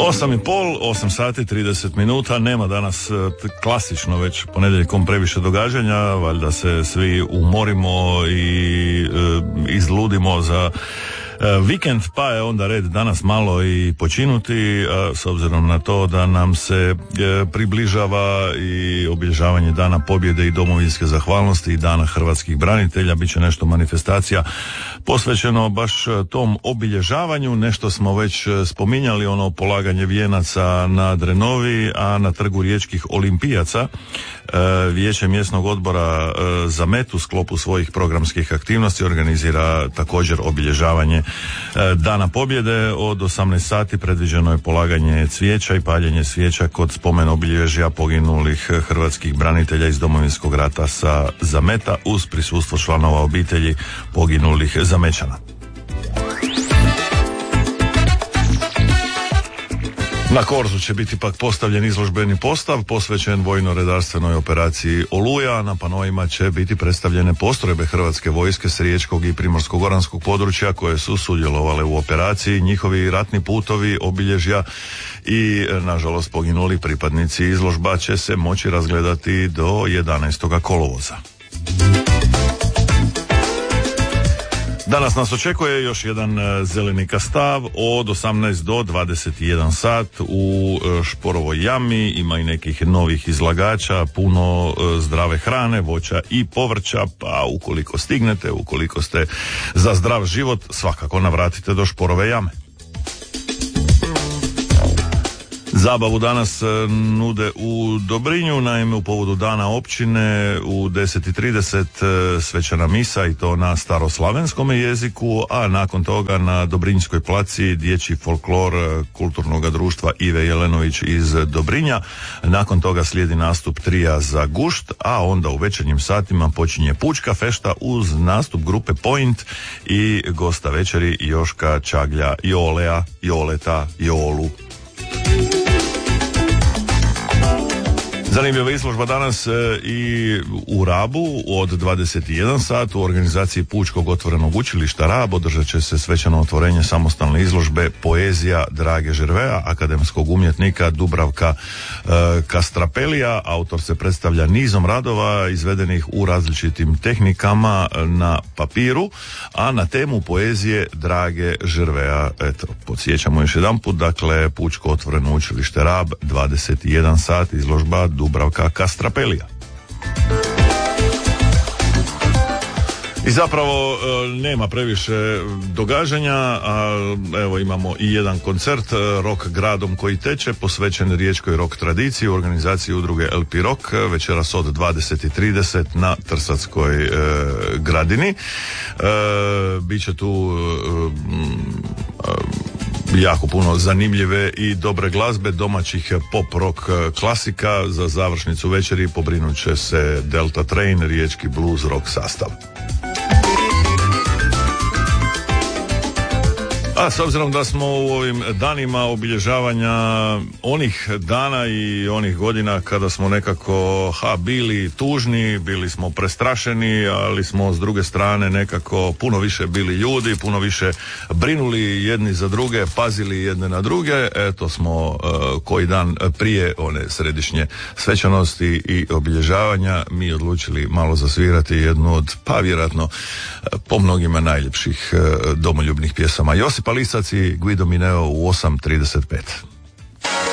8 sati 30 minuta, nema danas klasično već ponedjeljkom previše događanja, valjda se svi umorimo i izludimo za vikend, pa je onda red danas malo i počinuti, s obzirom na to da nam se približava i obilježavanje Dana pobjede i domovinske zahvalnosti i Dana hrvatskih branitelja. Biće nešto manifestacija posvećeno baš tom obilježavanju. Nešto smo već spominjali, ono polaganje vijenaca na Drenovi, a na Trgu riječkih olimpijaca Vijeće mjesnog odbora za Met u sklopu svojih programskih aktivnosti organizira također obilježavanje Dana pobjede. Od 18 sati predviđeno je polaganje cvijeća i paljenje svijeća kod spomen obilježja poginulih hrvatskih branitelja iz Domovinskog rata sa Zameta uz prisustvo članova obitelji poginulih Zamečana. Na Korzu će biti pak postavljen izložbeni postav posvećen vojno-redarstvenoj operaciji Oluja. Na panoima će biti predstavljene postrojbe Hrvatske vojske s riječkog i primorsko-goranskog područja koje su sudjelovale u operaciji, njihovi ratni putovi, obilježja i nažalost poginuli pripadnici. Izložba će se moći razgledati do 11. kolovoza. Danas nas očekuje još jedan zeleni kastav od 18 do 21 sat u Šporovoj jami. Ima i nekih novih izlagača, puno zdrave hrane, voća i povrća, pa ukoliko stignete, ukoliko ste za zdrav život, svakako navratite do Šporove jame. Zabavu danas nude u Dobrinju, naime u povodu Dana općine u 10:30 svečana misa i to na staroslavenskom jeziku, a nakon toga na Dobrinjskoj placi dječji folklor kulturnog društva Ive Jelenović iz Dobrinja. Nakon toga slijedi nastup trija za gušt, a onda u večernjim satima počinje pučka fešta uz nastup grupe Point i gosta večeri Joška Čaglja, Jolea, Joleta, Jolu. Zanimljiva izložba danas i u Rabu od 21 sat u organizaciji Pučkog otvorenog učilišta Rab održat će se svečano otvorenje samostalne izložbe Poezija Drage Žervea akademskog umjetnika Dubravka Kastrapelija. Autor se predstavlja nizom radova izvedenih u različitim tehnikama na papiru, a na temu poezije Drage Žervea. Eto, podsjećamo još jedanput, dakle Pučko otvoreno učilište Rab, 21 sat, izložba Dubravka Kastrapelija. I zapravo nema previše događanja, a evo imamo i jedan koncert Rock gradom koji teče, posvećen riječkoj rock tradiciji u organizaciji udruge LP Rock, večeras od 20:30 na Trsatskoj gradini. Biće tu jako puno zanimljive i dobre glazbe, domaćih pop rock klasika. Za završnicu večeri pobrinut će se Delta Train, riječki blues rock sastav. A s obzirom da smo u ovim danima obilježavanja onih dana i onih godina kada smo nekako bili tužni, bili smo prestrašeni, ali smo s druge strane nekako puno više bili ljudi, puno više brinuli jedni za druge, pazili jedne na druge. Eto smo koji dan prije one središnje svečanosti i obilježavanja mi odlučili malo zasvirati jednu od, pa vjerojatno po mnogima najljepših domoljubnih pjesama Josipa Lisac i Guido Mineo u 8:35.